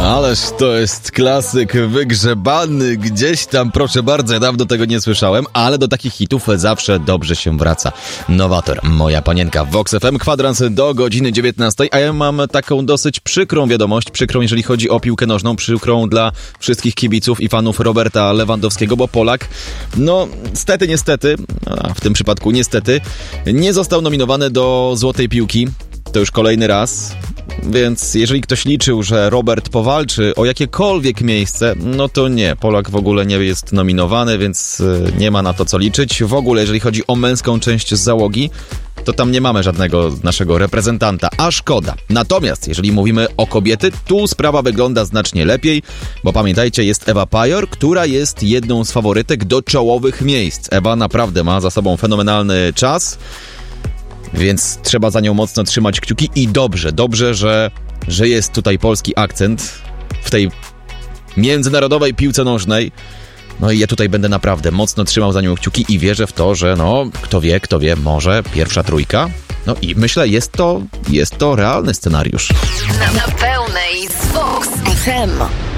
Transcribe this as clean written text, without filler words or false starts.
Ależ to jest klasyk wygrzebany gdzieś tam, proszę bardzo, ja dawno tego nie słyszałem, ale do takich hitów zawsze dobrze się wraca. Nowator, Moja panienka w Vox FM, kwadrans do godziny 19, a ja mam taką dosyć przykrą wiadomość, przykrą jeżeli chodzi o piłkę nożną, przykrą dla wszystkich kibiców i fanów Roberta Lewandowskiego, bo Polak, no niestety, a w tym przypadku niestety, nie został nominowany do Złotej Piłki, to już kolejny raz. Więc jeżeli ktoś liczył, że Robert powalczy o jakiekolwiek miejsce, no to nie. Polak w ogóle nie jest nominowany, więc nie ma na to co liczyć. W ogóle jeżeli chodzi o męską część z załogi, to tam nie mamy żadnego naszego reprezentanta, a szkoda. Natomiast jeżeli mówimy o kobiety, tu sprawa wygląda znacznie lepiej, bo pamiętajcie, jest Ewa Pajor, która jest jedną z faworytek do czołowych miejsc. Ewa naprawdę ma za sobą fenomenalny czas, więc trzeba za nią mocno trzymać kciuki i dobrze, że jest tutaj polski akcent w tej międzynarodowej piłce nożnej. No i ja tutaj będę naprawdę mocno trzymał za nią kciuki i wierzę w to, że no, kto wie, może pierwsza trójka. No i myślę, jest to realny scenariusz. Na pełnej z Vox FM.